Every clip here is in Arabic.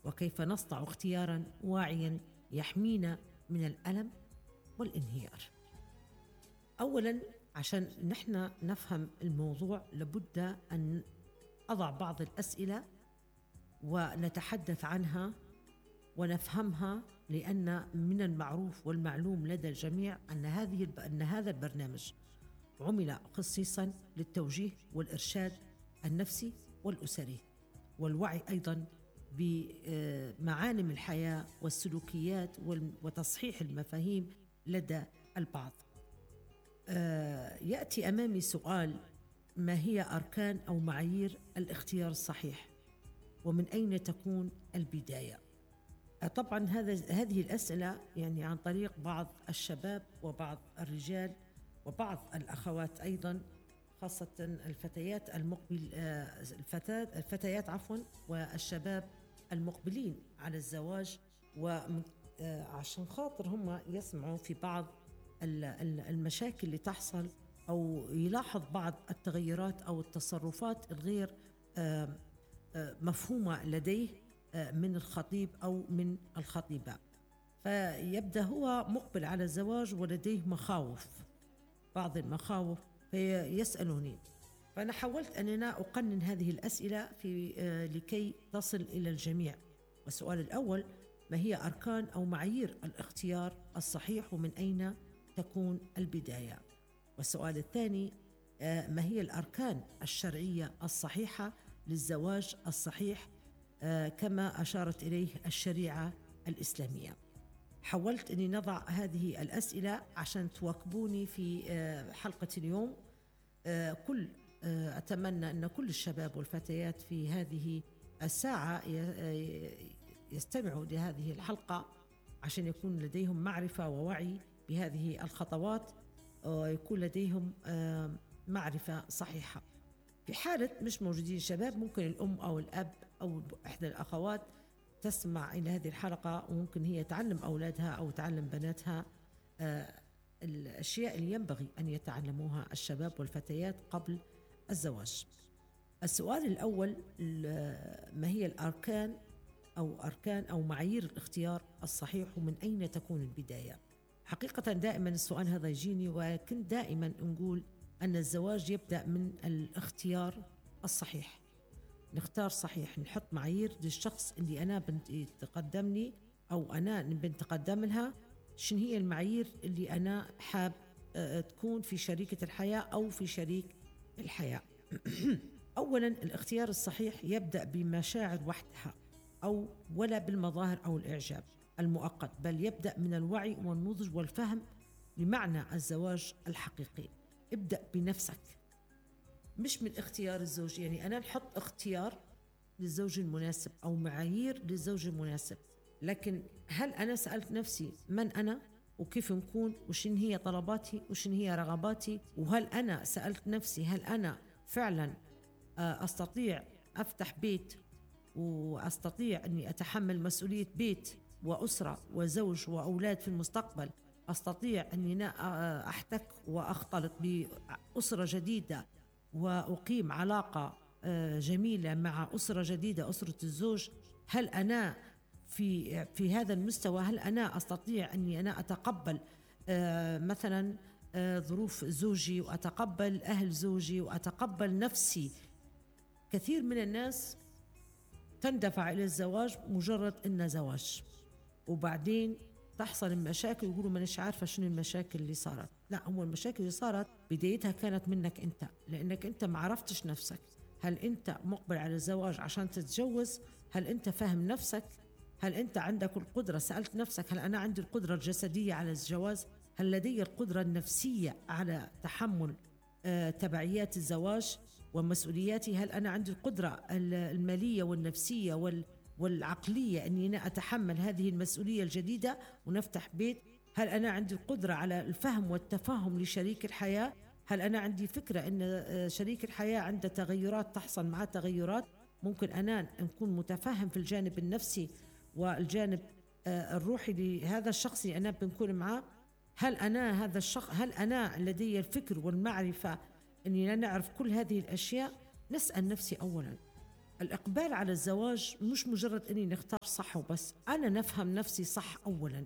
وكيف نصنع اختياراً واعياً يحمينا من الألم والانهيار. أولاً، عشان نحن نفهم الموضوع لابد أن أضع بعض الأسئلة ونتحدث عنها ونفهمها، لأن من المعروف والمعلوم لدى الجميع أن هذا البرنامج عمل خصيصاً للتوجيه والإرشاد النفسي والأسري والوعي أيضاً بمعالم الحياة والسلوكيات وتصحيح المفاهيم لدى البعض. يأتي أمامي سؤال: ما هي أركان أو معايير الاختيار الصحيح؟ ومن أين تكون البداية؟ طبعا هذه الأسئلة يعني عن طريق بعض الشباب وبعض الرجال وبعض الأخوات أيضا، خاصة الفتيات والشباب المقبلين على الزواج، وعشان خاطر هم يسمعوا في بعض المشاكل اللي تحصل أو يلاحظ بعض التغيرات أو التصرفات الغير مفهومة لديه من الخطيب أو من الخطيبة، فيبدأ هو مقبل على الزواج ولديه بعض المخاوف، فيسألوني. فأنا حاولت أن أنا أقنن هذه الأسئلة لكي تصل إلى الجميع. والسؤال الأول: ما هي أركان أو معايير الاختيار الصحيح ومن أين تكون البداية؟ والسؤال الثاني: ما هي الأركان الشرعية الصحيحة للزواج الصحيح كما أشارت إليه الشريعة الإسلامية؟ حاولت أني نضع هذه الأسئلة عشان تواكبوني في حلقة اليوم. أتمنى أن كل الشباب والفتيات في هذه الساعة يستمعوا لهذه الحلقة عشان يكون لديهم معرفة ووعي بهذه الخطوات، ويكون لديهم معرفة صحيحة. في حالة مش موجودين شباب، ممكن الأم أو الأب أو إحدى الأخوات تسمع إلى هذه الحلقة، وممكن هي تعلم أولادها أو تعلم بناتها الأشياء اللي ينبغي أن يتعلموها الشباب والفتيات قبل الزواج. السؤال الأول: ما هي الأركان أو معايير الاختيار الصحيح ومن أين تكون البداية؟ حقيقة دائما السؤال هذا يجيني، وكنت دائما نقول أن الزواج يبدأ من الاختيار الصحيح. نختار صحيح، نحط معايير للشخص اللي أنا بنتقدمني أو أنا بنتقدم لها. شن هي المعايير اللي أنا حاب تكون في شريكة الحياة أو في شريك الحياة؟ أولا، الاختيار الصحيح يبدأ بمشاعر وحدها ولا بالمظاهر أو الإعجاب المؤقت، بل يبدأ من الوعي والنضج والفهم لمعنى الزواج الحقيقي. ابدأ بنفسك، مش من اختيار الزوج. يعني أنا نحط اختيار للزوج المناسب أو معايير للزوج المناسب، لكن هل أنا سألت نفسي من أنا وكيف نكون وشن هي طلباتي وشن هي رغباتي؟ وهل أنا سألت نفسي هل أنا فعلا أستطيع أفتح بيت وأستطيع أني أتحمل مسؤولية بيت وأسرة وزوج وأولاد في المستقبل؟ أستطيع أني أحتك وأختلط بأسرة جديدة وأقيم علاقة جميلة مع أسرة جديدة، أسرة الزوج؟ هل أنا في هذا المستوى؟ هل أنا أستطيع أني أنا أتقبل مثلا ظروف زوجي وأتقبل أهل زوجي وأتقبل نفسي؟ كثير من الناس تندفع إلى الزواج مجرد إنه زواج، وبعدين تحصل المشاكل ويقولوا ما نش عارفة شنو المشاكل اللي صارت. لا، هو المشاكل اللي صارت بدايتها كانت منك أنت، لأنك أنت ما عرفتش نفسك. هل أنت مقبل على الزواج عشان تتجوز؟ هل أنت فاهم نفسك؟ هل أنت عندك القدرة؟ سألت نفسك هل أنا عندي القدرة الجسدية على الجواز؟ هل لدي القدرة النفسية على تحمل تبعيات الزواج ومسؤولياتي؟ هل أنا عندي القدرة المالية والنفسية والعقلية أني أنا أتحمل هذه المسؤولية الجديدة ونفتح بيت؟ هل أنا عندي القدرة على الفهم والتفاهم لشريك الحياة؟ هل أنا عندي فكرة أن شريك الحياة عنده تغيرات تحصل معه تغيرات؟ ممكن أنا نكون متفهم في الجانب النفسي والجانب الروحي لهذا الشخص اللي أنا بنكون معه. هل أنا هذا الشخص، هل أنا لدي الفكر والمعرفة أني لا نعرف كل هذه الأشياء؟ نسأل نفسي أولا. الإقبال على الزواج مش مجرد أني نختار صح وبس، أنا نفهم نفسي صح أولاً،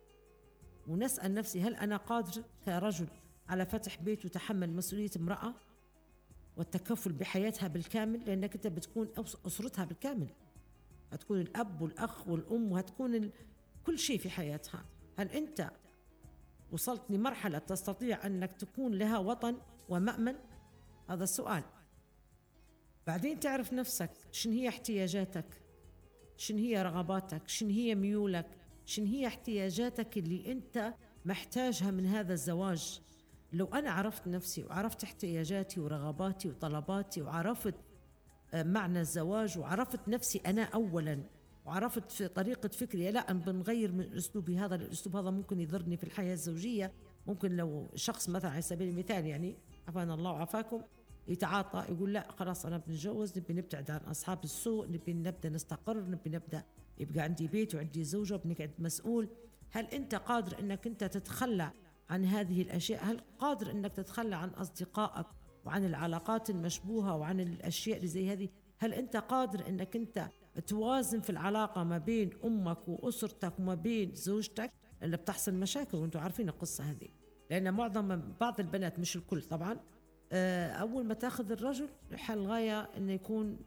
ونسأل نفسي هل أنا قادر كرجل على فتح بيت وتحمل مسؤولية امرأة والتكفل بحياتها بالكامل، لأنك أنت بتكون أسرتها بالكامل، هتكون الأب والأخ والأم، وهتكون كل شيء في حياتها. هل أنت وصلت لمرحلة تستطيع أنك تكون لها وطن ومأمن؟ هذا السؤال. بعدين تعرف نفسك، شن هي احتياجاتك، شن هي رغباتك، شن هي ميولك، شن هي احتياجاتك اللي أنت محتاجها من هذا الزواج. لو أنا عرفت نفسي وعرفت احتياجاتي ورغباتي وطلباتي، وعرفت معنى الزواج، وعرفت نفسي أنا أولاً، وعرفت في طريقة فكري، لا أنا بنغير من أسلوبي هذا للأسلوب هذا ممكن يضرني في الحياة الزوجية. ممكن لو شخص مثلا على سبيل المثال، يعني عافانا الله وعافاكم، يتعاطى، يقول لا خلاص أنا بنتجوز، نبي نبتعد عن أصحاب السوء، نبي نبدأ نستقر، نبي نبدأ يبقى عندي بيت وعندي زوجة وبنقعد مسؤول. هل أنت قادر أنك أنت تتخلى عن هذه الأشياء؟ هل قادر أنك تتخلى عن أصدقائك وعن العلاقات المشبوهة وعن الأشياء اللي زي هذه؟ هل أنت قادر أنك أنت توازن في العلاقة ما بين أمك وأسرتك وما بين زوجتك؟ اللي بتحصل مشاكل، وانتم عارفين القصة هذه، لأن بعض البنات مش الكل طبعا، أول ما تاخذ الرجل حل غاية أنه يكون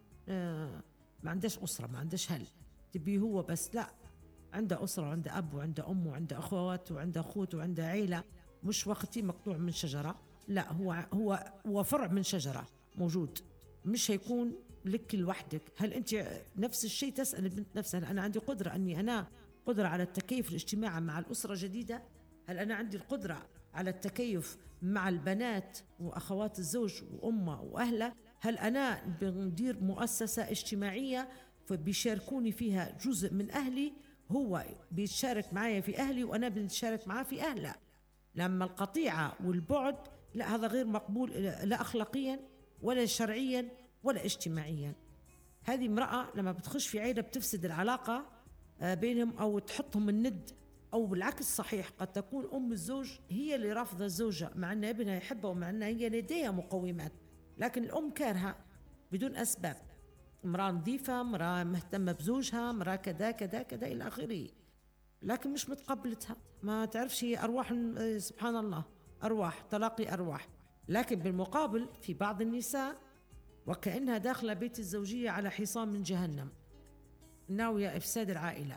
ما عندهش أسرة، ما عندهش هل تبي هو بس، لا، عنده أسرة وعنده أب وعنده أم وعنده أخوات وعنده أخوت وعنده عيلة، مش وقتي مقطوع من شجرة، لا، هو فرع من شجرة موجود، مش هيكون لك لوحدك. هل أنت نفس الشيء تسأل البنت نفسها، هل أنا عندي قدرة أني أنا قدرة على التكيف الاجتماعي مع الأسرة الجديدة؟ هل أنا عندي القدرة على التكيف مع البنات وأخوات الزوج وأمه وأهله؟ هل أنا بندير مؤسسة اجتماعية فبيشاركوني فيها جزء من أهلي، هو بيتشارك معايا في أهلي وأنا بنتشارك معاه في أهله؟ لما القطيعة والبعد، لا، هذا غير مقبول، لا أخلاقيا ولا شرعيا ولا اجتماعيا. هذه امرأة لما بتخش في عيلة بتفسد العلاقة بينهم، أو تحطهم الند، أو بالعكس صحيح قد تكون أم الزوج هي اللي رافضة الزوجة مع أن ابنها يحبها ومع أنها هي لديها مقومات، لكن الأم كارهة بدون أسباب، امرأة نظيفة، امرأة مهتمة بزوجها، امرأة كذا كذا كذا إلى آخره، لكن مش متقبلتها، ما تعرفش، هي أرواح، سبحان الله، أرواح، تلاقي أرواح. لكن بالمقابل في بعض النساء وكأنها داخلة بيت الزوجية على حصان من جهنم، ناوية إفساد العائلة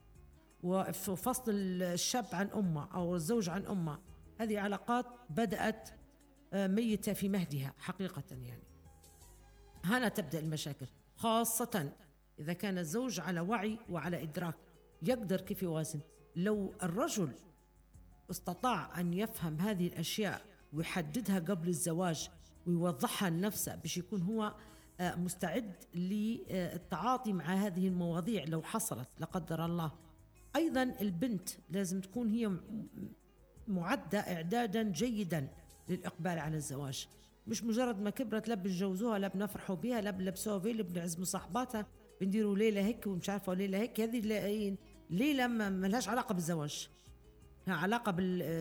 وفصل الشاب عن أمه أو الزوج عن أمه. هذه علاقات بدأت ميتة في مهدها حقيقة، يعني هنا تبدأ المشاكل، خاصة إذا كان الزوج على وعي وعلى إدراك، يقدر كيف يوازن. لو الرجل استطاع أن يفهم هذه الأشياء ويحددها قبل الزواج ويوضحها لنفسه، باش يكون هو مستعد للتعاطي مع هذه المواضيع لو حصلت لا قدر الله. أيضا البنت لازم تكون هي معدة إعدادا جيدا للإقبال على الزواج، مش مجرد ما كبرت لا بنجوزوها لا بنفرحوا بها لا بنلبسوها فيلا بنعزموا صاحباتها بنديروا ليلة هيك ومش عارفة ليلة هيك. هذه ليلة ما لهاش علاقة بالزواج، لها علاقة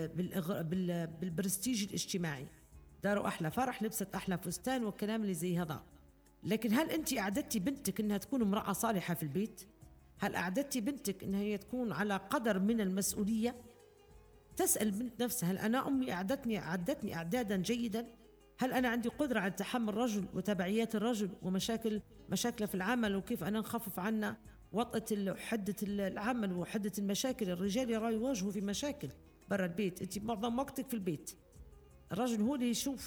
بالبرستيج الاجتماعي، داروا أحلى فرح، لبست أحلى فستان والكلام اللي زي هذا. لكن هل أنت أعددتي بنتك أنها تكون امرأة صالحة في البيت؟ هل أعددتي بنتك أنها هي تكون على قدر من المسؤولية؟ تسأل البنت نفسها، هل أنا أمي أعدتني إعدادا جيدا؟ هل أنا عندي قدرة على تحمل الرجل وتبعيات الرجل مشاكله في العمل، وكيف أنا نخفف عنا وطأة حدة العمل وحدة المشاكل؟ الرجال يواجهوا في مشاكل برا البيت، أنت معظم وقتك في البيت، الرجل هو اللي يشوف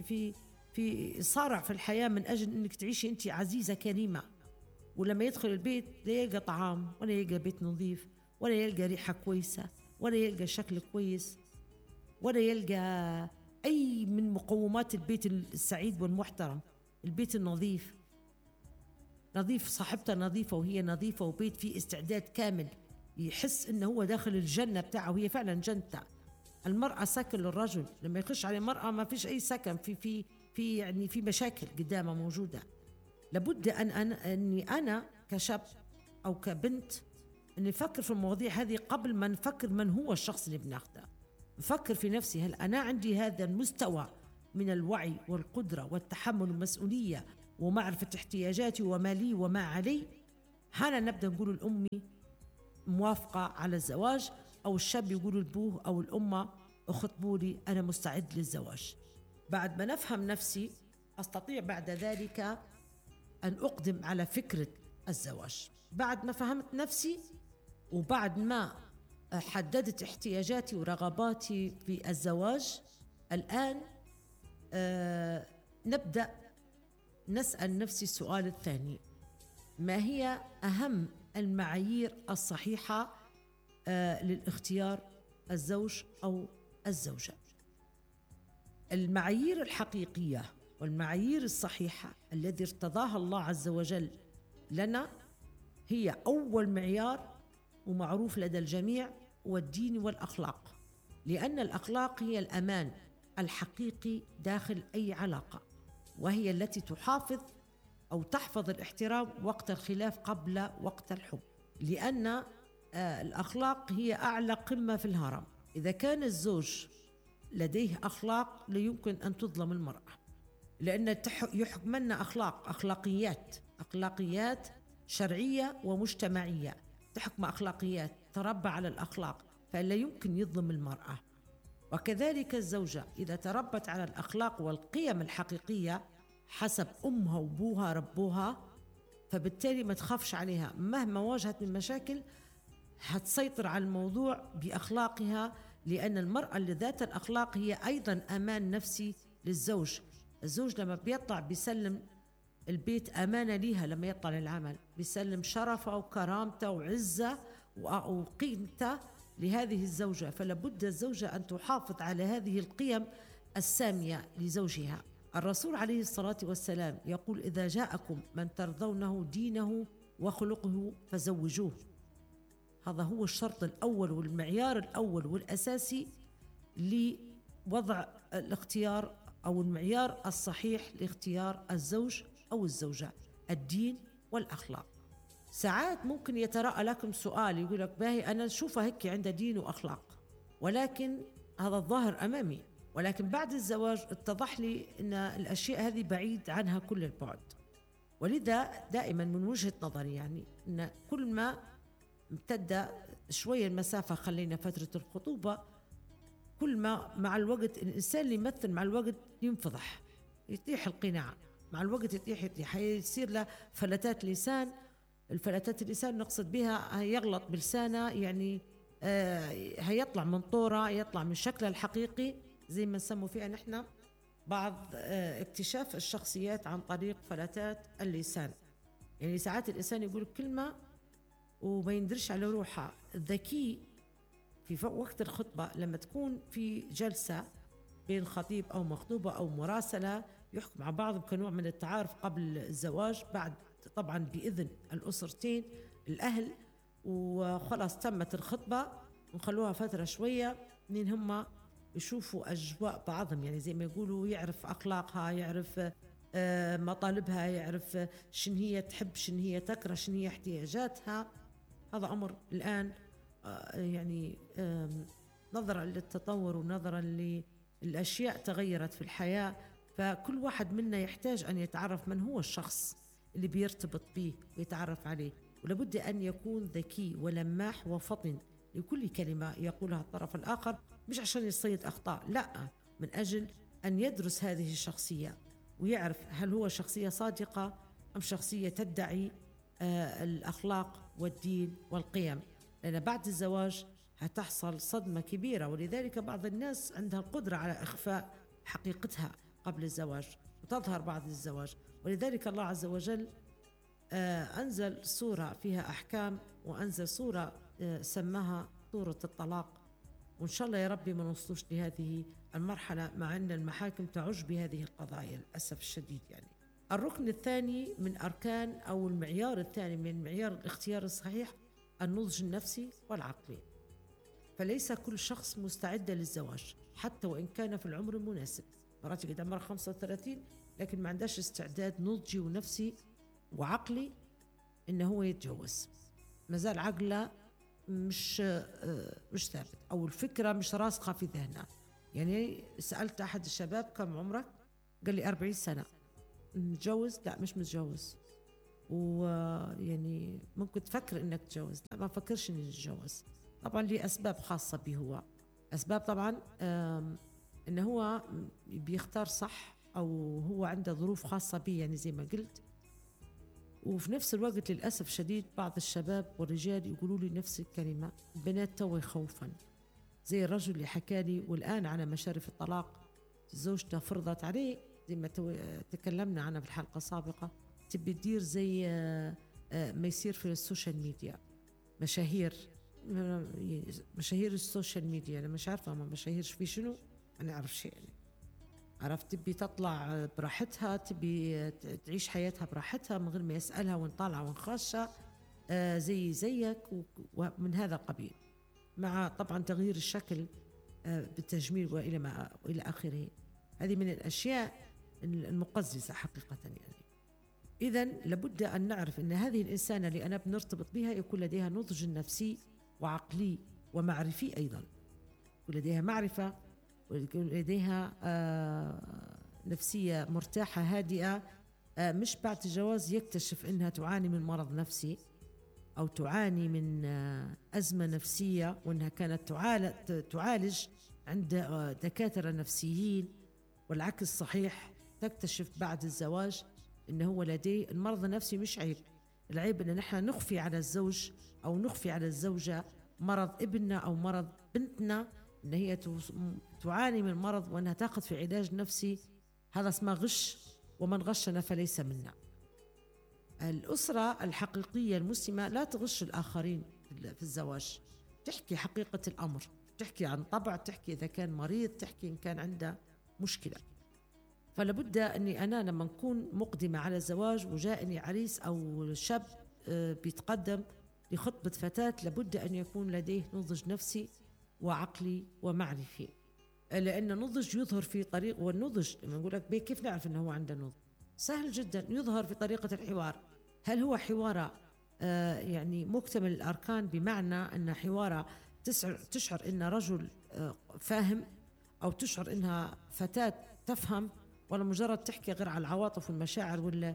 في صارع في الحياة من أجل أنك تعيشي أنت عزيزة كريمة، ولما يدخل البيت لا يلقى طعام ولا يلقى بيت نظيف ولا يلقى ريحة كويسة ولا يلقى شكل كويس ولا يلقى أي من مقومات البيت السعيد والمحترم. البيت النظيف، نظيف، صاحبته نظيفة وهي نظيفة، وبيت فيه استعداد كامل، يحس إنه هو داخل الجنة بتاعه وهي فعلا جنته. المرأة سكن للرجل، لما يخش على المرأة ما فيش أي سكن، يعني في مشاكل قدامه موجودة. لابد أني أنا كشاب أو كبنت أن نفكر في المواضيع هذه قبل ما نفكر من هو الشخص اللي بناخده. نفكر في نفسي، هل أنا عندي هذا المستوى من الوعي والقدرة والتحمل والمسؤولية ومعرفة احتياجاتي وما لي وما علي، هنا نبدأ نقول الأمي موافقة على الزواج، أو الشاب يقول البوه أو الأمة اخطبوا لي أنا مستعد للزواج. بعد ما نفهم نفسي أستطيع بعد ذلك أن أقدم على فكرة الزواج. بعد ما فهمت نفسي وبعد ما حددت احتياجاتي ورغباتي في الزواج، الآن نبدأ نسأل نفسي السؤال الثاني: ما هي أهم المعايير الصحيحة للاختيار الزوج أو الزوجة؟ المعايير الحقيقية والمعايير الصحيحة الذي ارتضاها الله عز وجل لنا هي أول معيار ومعروف لدى الجميع، والدين والأخلاق، لأن الأخلاق هي الأمان الحقيقي داخل أي علاقة، وهي التي تحافظ أو تحفظ الاحترام وقت الخلاف قبل وقت الحب، لأن الأخلاق هي أعلى قمة في الهرم. إذا كان الزوج لديه أخلاق لا يمكن أن تظلم المرأة، لأن يحكمنا أخلاقيات شرعية ومجتمعية، تحكم أخلاقيات تربى على الأخلاق، فلا يمكن يظلم المرأة. وكذلك الزوجة إذا تربت على الأخلاق والقيم الحقيقية حسب أمها وأبوها ربوها، فبالتالي ما تخافش عليها مهما واجهت من مشاكل، هتسيطر على الموضوع بأخلاقها، لأن المرأة اللي ذات الأخلاق هي أيضا أمان نفسي للزوج. الزوج لما بيطلع بيسلم البيت أمانة ليها، لما يطلع للعمل بيسلم شرفه وكرامته وعزة وقيمته لهذه الزوجة، فلابد الزوجة أن تحافظ على هذه القيم السامية لزوجها. الرسول عليه الصلاة والسلام يقول: إذا جاءكم من ترضونه دينه وخلقه فزوجوه. هذا هو الشرط الأول والمعيار الأول والأساسي لوضع الاختيار أو المعيار الصحيح لاختيار الزوج أو الزوجة: الدين والأخلاق. ساعات ممكن يتراءى لكم سؤال يقول لك: باهي أنا نشوفها هيك عندها دين وأخلاق، ولكن هذا الظاهر أمامي، ولكن بعد الزواج اتضح لي أن الأشياء هذه بعيد عنها كل البعد. ولذا دائما من وجهة نظري يعني أن كل ما امتد شوية المسافة، خلينا فترة الخطوبة، كل ما مع الوقت الإنسان اللي يمثل مع الوقت ينفضح، يطيح القناع مع الوقت، يطيح يصير له فلتات لسان. الفلتات اللسان نقصد بها يغلط بلسانه، يعني هيطلع من طوره، يطلع من شكله الحقيقي، زي ما نسموا فيها نحن بعض اكتشاف الشخصيات عن طريق فلتات اللسان. يعني ساعات الإنسان يقول كلمة وما يندرش على روحها. الذكي في وقت الخطبة لما تكون في جلسة بين خطيب أو مخطوبة أو مراسلة يحكم مع بعض كنوع من التعارف قبل الزواج، بعد طبعا بإذن الأسرتين الأهل، وخلاص تمت الخطبة ونخلوها فترة شوية منين هم يشوفوا أجواء بعضهم، يعني زي ما يقولوا يعرف أخلاقها، يعرف مطالبها، يعرف شن هي تحب، شن هي تكره، شن هي احتياجاتها. هذا أمر الآن يعني نظرا للتطور ونظرا للأشياء تغيرت في الحياة، فكل واحد منا يحتاج أن يتعرف من هو الشخص اللي بيرتبط به ويتعرف عليه، ولابد أن يكون ذكي ولماح وفطن لكل كلمة يقولها الطرف الآخر، مش عشان يصيد أخطاء، لا، من أجل أن يدرس هذه الشخصية ويعرف هل هو شخصية صادقة أم شخصية تدعي الأخلاق والدين والقيم، لأن بعد الزواج هتحصل صدمة كبيرة. ولذلك بعض الناس عندها القدرة على إخفاء حقيقتها قبل الزواج وتظهر بعد الزواج، ولذلك الله عز وجل أنزل سورة فيها أحكام، وأنزل سورة سماها سورة الطلاق، وإن شاء الله يا ربي ما نوصلوش لهذه المرحلة، مع أن المحاكم تعج بهذه القضايا للأسف الشديد. يعني الركن الثاني من أركان أو المعيار الثاني من معيار الاختيار الصحيح النضج النفسي والعقلي. فليس كل شخص مستعد للزواج حتى وإن كان في العمر المناسب. مرات قد عمرها 35 لكن ما عندهاش استعداد نضجي ونفسي وعقلي إنه هو يتجوز، مازال عقله مش ثابت، أو الفكرة مش راسخة في ذهنه. يعني سألت أحد الشباب: كم عمرك؟ قال لي 40 سنة. متجوز؟ لا مش متجوز. ويعني ممكن تفكر انك تتجوز؟ لا ما فكرش اني اتجوز. طبعا لي اسباب خاصه به هو، اسباب طبعا انه هو بيختار صح، او هو عنده ظروف خاصه به يعني زي ما قلت. وفي نفس الوقت للاسف شديد بعض الشباب والرجال يقولوا لي نفس الكلمه، البنات توي خوفا، زي الرجل اللي حكى لي والان على مشارف الطلاق، زوجته فرضت عليه زي ما تكلمنا عنها في الحلقه السابقه، تبي تدير زي ما يصير في السوشيال ميديا، مشاهير مشاهير السوشيال ميديا. انا مش عارفه ما مشاهير في شنو، انا اعرف شيء يعني. عرفت تبي تطلع براحتها، تبي تعيش حياتها براحتها من غير ما يسألها وين طالعة وين خاشة، زيك ومن هذا القبيل، مع طبعا تغيير الشكل بالتجميل وإلى آخره. هذه من الأشياء المقززة حقيقة يعني. إذا لابد أن نعرف أن هذه الإنسانة اللي أنا بنرتبط بها يكون لديها نضج نفسي وعقلي ومعرفي أيضا، يكون لديها معرفة ويكون لديها نفسية مرتاحة هادئة. مش بعد الجواز يكتشف أنها تعاني من مرض نفسي أو تعاني من أزمة نفسية، وأنها كانت تعالج عند دكاترة نفسيين، والعكس صحيح. تكتشف بعد الزواج أنه هو لديه المرض النفسي. مش عيب، العيب أن نحن نخفي على الزوج أو نخفي على الزوجة مرض ابننا أو مرض بنتنا، أن هي تعاني من مرض وأنها تأخذ في علاج نفسي. هذا اسمه غش، ومن غشنا فليس منا. الأسرة الحقيقية المسلمة لا تغش الآخرين في الزواج، تحكي حقيقة الأمر، تحكي عن طبع، تحكي إذا كان مريض، تحكي إن كان عنده مشكلة. فلابد أني أنا لما نكون مقدمة على الزواج وجاءني عريس أو شاب بيتقدم لخطبة فتاة، لابد أن يكون لديه نضج نفسي وعقلي ومعرفي، لأن النضج يظهر في طريق. والنضج لما نقول لك كيف نعرف أنه هو عنده نضج؟ سهل جدا، يظهر في طريقة الحوار. هل هو حواره يعني مكتمل الأركان، بمعنى أن حواره تشعر أن رجل فاهم، أو تشعر أنها فتاة تفهم، ولا مجرد تحكي غير على العواطف والمشاعر ولا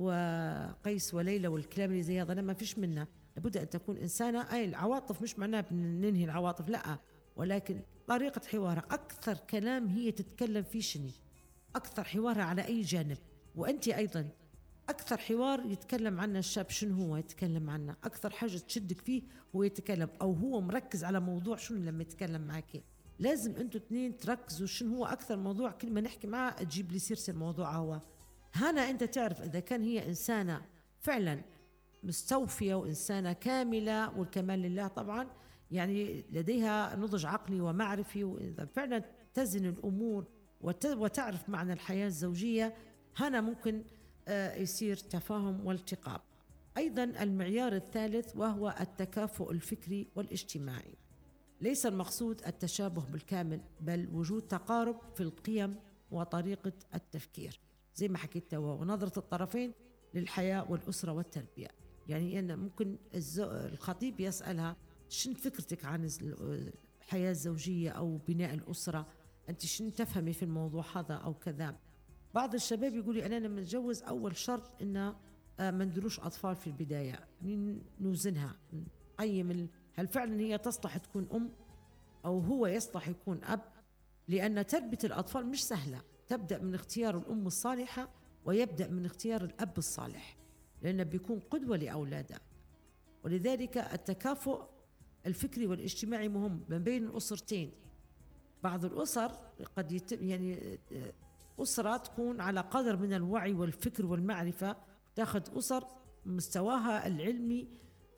وقيس وليلى والكلام اللي زي هذا؟ ما فيش منه. لابد أن تكون إنسانة. أي العواطف مش معناه ننهي العواطف، لا، ولكن طريقة حوارها، أكثر كلام هي تتكلم فيه شنو، أكثر حوارها على أي جانب. وأنت أيضا أكثر حوار يتكلم عنه الشاب شنو هو يتكلم عنه، أكثر حاجة تشدك فيه هو يتكلم، أو هو مركز على موضوع شنو لما يتكلم معك. لازم أنتوا اثنين تركزوا شنو هو أكثر موضوع، كل ما نحكي معه تجيب لي سيرة الموضوع. هو هنا أنت تعرف إذا كان هي إنسانة فعلا مستوفية وإنسانة كاملة، والكمال لله طبعا، يعني لديها نضج عقلي ومعرفي، وإذا فعلا تزن الأمور وتعرف معنى الحياة الزوجية، هنا ممكن يصير تفاهم والتقاء. أيضا المعيار الثالث وهو التكافؤ الفكري والاجتماعي. ليس المقصود التشابه بالكامل، بل وجود تقارب في القيم وطريقة التفكير زي ما حكيت توا، ونظرة الطرفين للحياة والأسرة والتربية. يعني أن ممكن الخطيب يسألها شن فكرتك عن الحياة الزوجية أو بناء الأسرة، أنت شن تفهمي في الموضوع هذا أو كذا. بعض الشباب يقولي أنا لما نتجوز أول شرط إن ما نديروش أطفال في البداية، نوزنها، نقيم هل فعلا هي تصلح تكون أم أو هو يصلح يكون أب، لأن تربية الأطفال مش سهلة، تبدأ من اختيار الأم الصالحة ويبدأ من اختيار الأب الصالح، لأنه بيكون قدوة لأولاده. ولذلك التكافؤ الفكري والاجتماعي مهم ما بين الأسرتين. بعض الأسر قد يعني أسرة تكون على قدر من الوعي والفكر والمعرفة، تأخذ أسر مستواها العلمي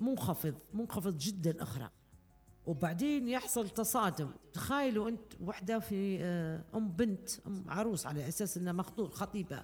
منخفض جدا أخرى، وبعدين يحصل تصادم. تخيلوا أنت وحدة في بنت عروس على أساس أنها خطيبة،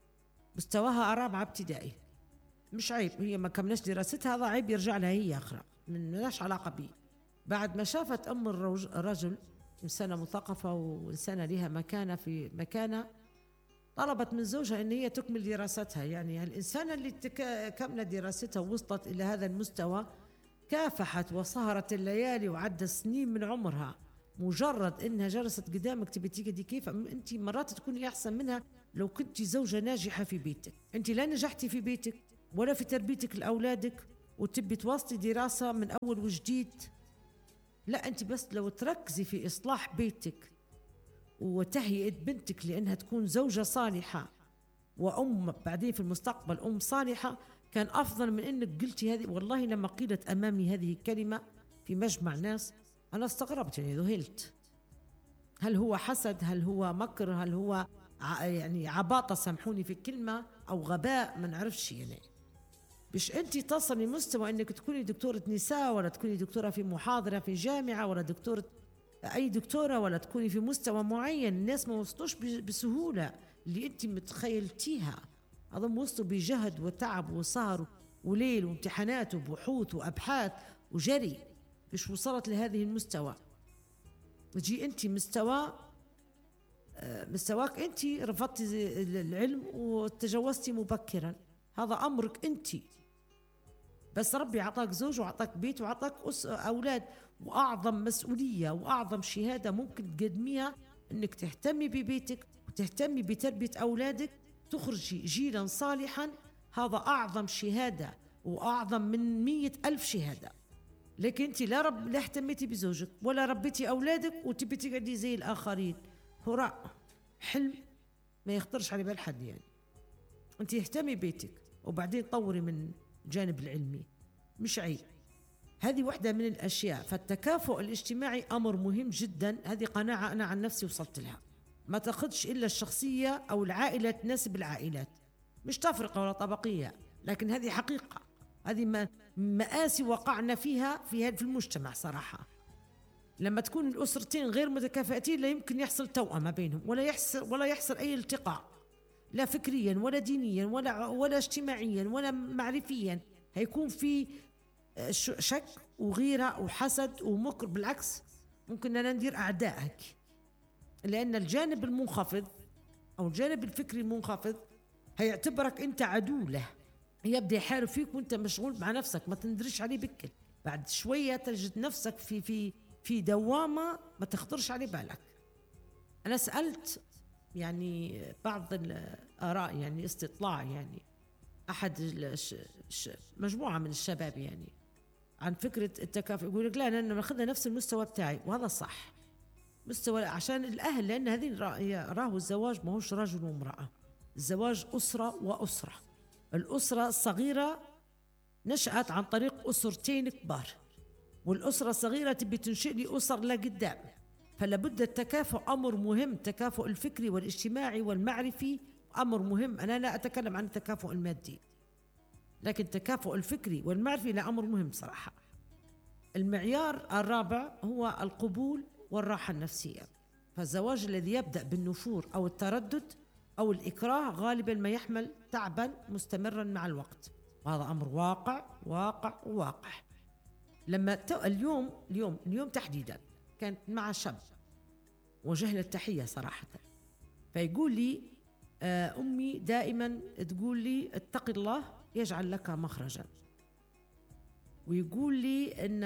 مستواها رابعة ابتدائي، مش عيب، هي ما كملش دراستها، هذا عيب يرجع لها هي أخرى، من ملاش علاقة بيه. بعد ما شافت الرجل إنسانة مثقفة وإنسانة لها مكانة في مكانة، طلبت من زوجها أن هي تكمل دراستها. يعني الإنسانة اللي كملت دراستها ووصلت إلى هذا المستوى كافحت وسهرت الليالي وعدت سنين من عمرها، مجرد إنها جلست قدامك تبي تيجي كيف أنت مرات تكوني أحسن منها لو كنت زوجة ناجحة في بيتك. أنت لا نجحتي في بيتك ولا في تربيتك لأولادك وتبي تواصلي دراسة من أول وجديد، لا، أنت بس لو تركزي في إصلاح بيتك وتهيئة بنتك لأنها تكون زوجة صالحة وأم بعدين في المستقبل أم صالحة، كان أفضل من أنك قلتي هذه. والله لما قيلت أمامي هذه الكلمة في مجمع ناس أنا استغربت، يعني ذهلت. هل هو حسد؟ هل هو مكر؟ هل هو يعني عباطة، سامحوني في الكلمة، أو غباء؟ ما نعرفش. يعني مش أنت تصلي مستوى أنك تكوني دكتورة نساء، ولا تكوني دكتورة في محاضرة في جامعة، ولا دكتورة أي دكتورة، ولا تكوني في مستوى معين. الناس ما وصلوش بسهولة اللي أنت متخيلتيها. أظن وصلوا بجهد وتعب وسهر وليل وامتحانات وبحوث وأبحاث وجري، مش وصلت لهذه المستوى. تجي أنت مستواك أنت رفضتي العلم وتجوزتي مبكرا، هذا أمرك أنت. بس ربي عطاك زوج وعطاك بيت وعطاك أولاد، وأعظم مسؤولية وأعظم شهادة ممكن تقدميها أنك تهتمي ببيتك وتهتمي بتربية أولادك، تخرجي جيلا صالحا. هذا أعظم شهادة وأعظم من 100,000 شهادة. لكن أنت لا اهتميتي بزوجك ولا ربيتي أولادك وتبي تقعدي زي الآخرين. هراء حلم ما يخطرش على بال حد. يعني أنت اهتمي بيتك وبعدين طوري من الجانب العلمي، مش عيب. هذه واحدة من الأشياء. فالتكافؤ الاجتماعي أمر مهم جدا. هذه قناعة أنا عن نفسي وصلت لها. ما تاخدش إلا الشخصية أو العائلة تناسب العائلات، مش تفرقة ولا طبقية، لكن هذه حقيقة. هذه مآسي وقعنا فيها في المجتمع صراحة. لما تكون الأسرتين غير متكافئتين لا يمكن يحصل توأمة بينهم، ولا يحصل أي التقاء، لا فكريا ولا دينيا ولا اجتماعيا ولا معرفيا. هيكون في شك وغيرة وحسد ومكر. بالعكس، ممكن أن ندير أعدائك، لأن الجانب المنخفض أو الجانب الفكري المنخفض هيعتبرك أنت عدو له، يبدأ يحارب فيك وأنت مشغول مع نفسك، ما تندرش عليه بكل. بعد شوية تجد نفسك في دوامة ما تخطرش على بالك. أنا سألت يعني بعض الآراء، يعني استطلاع، يعني أحد مجموعة من الشباب يعني عن فكرة التكافؤ. يقول لك لا، أنا ماخذها نفس المستوى بتاعي، وهذا صح. مستوى عشان الأهل، لأن هذه راه الزواج ما هوش رجل وامرأة، الزواج أسرة وأسرة. الأسرة الصغيرة نشأت عن طريق أسرتين كبار، والأسرة الصغيرة تبي تنشئ لي أسر لقدام. فلابد التكافؤ أمر مهم. التكافؤ الفكري والاجتماعي والمعرفي أمر مهم. أنا لا أتكلم عن التكافؤ المادي، لكن التكافؤ الفكري والمعرفي لا، أمر مهم صراحة. المعيار الرابع هو القبول والراحة النفسية. فالزواج الذي يبدأ بالنفور أو التردد أو الإكراه غالبا ما يحمل تعبا مستمرا مع الوقت، وهذا أمر واقع. لما اليوم تحديدا كانت مع شاب وجهنا التحية صراحة، فيقول لي أمي دائما تقول لي اتق الله يجعل لك مخرجا. ويقول لي أن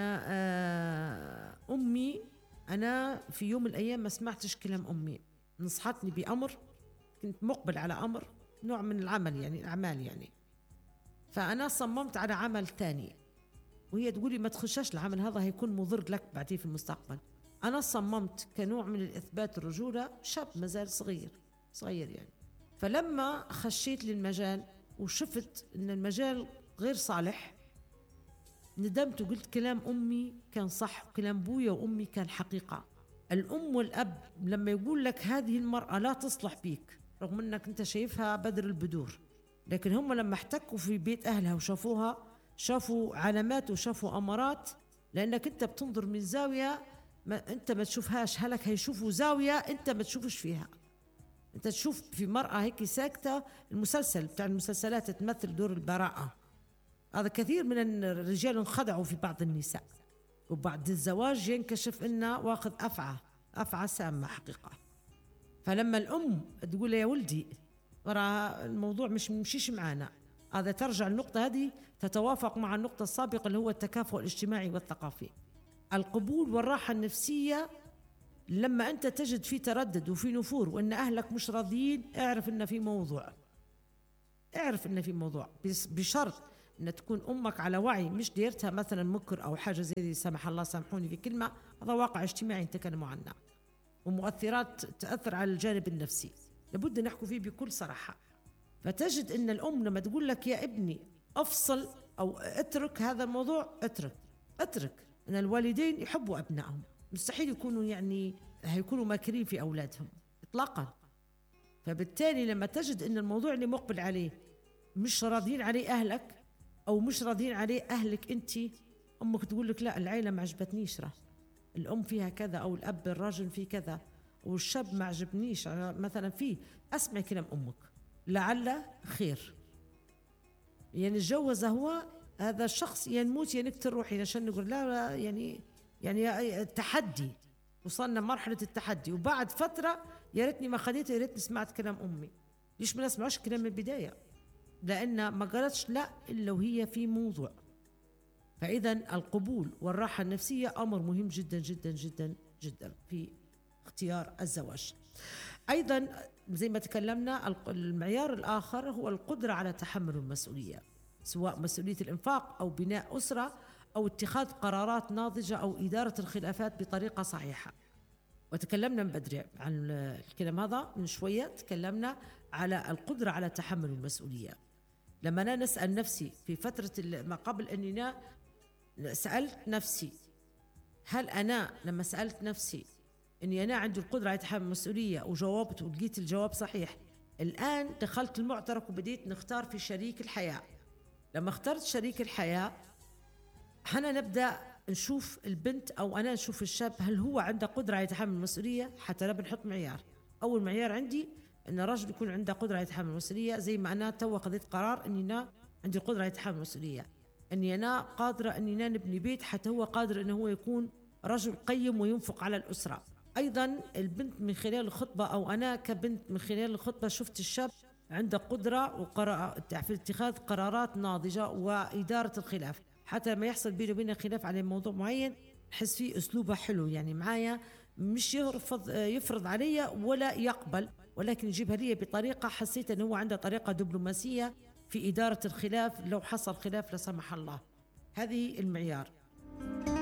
أمي، أنا في يوم من الأيام ما سمعتش كلام أمي، نصحتني بأمر، كنت مقبل على أمر، نوع من العمل يعني الأعمال يعني، فأنا صممت على عمل ثاني، وهي تقولي ما تخشاش العمل هذا هيكون مضر لك بعدين في المستقبل. أنا صممت كنوع من الإثبات الرجولة، شاب مازال صغير يعني. فلما خشيت للمجال وشفت أن المجال غير صالح، ندمت وقلت كلام أمي كان صح، وكلام بويا وأمي كان حقيقة. الأم والأب لما يقول لك هذه المرأة لا تصلح بيك، رغم أنك أنت شايفها بدر البدور، لكن هم لما احتكوا في بيت أهلها وشافوها، شافوا علامات وشافوا أمارات، لأنك أنت بتنظر من زاوية أنت ما تشوفهاش، هلك هيشوفوا زاوية أنت ما تشوفش فيها. أنت تشوف في مرأة هيك ساكتة، المسلسل بتاع المسلسلات تمثل دور البراءة، هذا كثير من الرجال انخدعوا في بعض النساء، وبعد الزواج ينكشف إنه واخذ أفعى سامة حقيقة. فلما الأم تقول يا ولدي ورا الموضوع مشيش معانا، هذا ترجع النقطة هذه تتوافق مع النقطة السابقة اللي هو التكافؤ الاجتماعي والثقافي. القبول والراحة النفسية لما أنت تجد في تردد وفي نفور وأن أهلك مش راضيين، اعرف أن في موضوع، اعرف أن في موضوع، بشرط أن تكون أمك على وعي، مش ديرتها مثلا مكر أو حاجة زي دي، سمح الله سامحوني في كلمة، هذا واقع اجتماعي نتكلموا عنه ومؤثرات تأثر على الجانب النفسي، لابد نحكوا فيه بكل صراحة. فتجد أن الأم لما تقول لك يا ابني أفصل أو اترك هذا الموضوع، اترك. أن الوالدين يحبوا أبنائهم، مستحيل يكونوا يعني هيكونوا ماكرين في أولادهم إطلاقا. فبالتالي لما تجد أن الموضوع اللي مقبل عليه مش راضين عليه أهلك أو مش راضين عليه أهلك أنت، أمك تقول لك لا العيلة ما عجبتنيش، الأم فيها كذا أو الأب الراجل فيه كذا والشاب ما عجبنيش مثلا، فيه أسمع كلام أمك لعل خير، يعني الجوز هو هذا الشخص ينموت ينك تروحي عشان نقول لا يعني التحدي، وصلنا مرحلة التحدي، وبعد فترة يا ريتني ما خديته، يا ريتني سمعت كلام أمي. ليش ما نسمعش كلام من البداية؟ لأن ما قالتش لا إلا وهي في موضوع. فإذا القبول والراحة النفسية أمر مهم جدا جدا جدا جدا في اختيار الزواج. أيضا زي ما تكلمنا، المعيار الآخر هو القدرة على تحمل المسؤولية، سواء مسؤولية الإنفاق أو بناء أسرة أو اتخاذ قرارات ناضجة أو إدارة الخلافات بطريقة صحيحة. وتكلمنا من بدري عن الكلام هذا من شوية، تكلمنا على القدرة على تحمل المسؤولية. لما أنا نسأل نفسي في فترة ما قبل أننا سألت نفسي، هل أنا لما سألت نفسي أني أنا عندي القدرة على تحمل المسؤولية وجاوبت ولقيت الجواب صحيح، الآن دخلت المعترك وبديت نختار في شريك الحياة. لما اخترت شريك الحياة حنا نبدأ نشوف البنت أو أنا نشوف الشاب هل هو عنده قدرة على تحمل المسؤولية، حتى لا بنحط معيار. أول معيار عندي أن الرجل يكون عنده قدرة على تحمل المسؤولية، زي ما أنا تو خذيت قرار أني أنا عندي قدرة على تحمل المسؤولية، أني أنا قادرة أني أنا نبني بيت، حتى هو قادر أنه هو يكون رجل قيم وينفق على الأسرة. أيضا البنت من خلال الخطبة أو أنا كبنت من خلال الخطبة شفت الشاب عنده قدرة في اتخاذ قرارات ناضجة وإدارة الخلاف، حتى ما يحصل بينه وبين خلاف على موضوع معين نحس فيه أسلوبه حلو، يعني معايا مش يفرض علي ولا يقبل، ولكن يجيبها لي بطريقة حسيت أنه هو عنده طريقة دبلوماسية في إدارة الخلاف لو حصل خلاف لا سمح الله. هذه المعيار.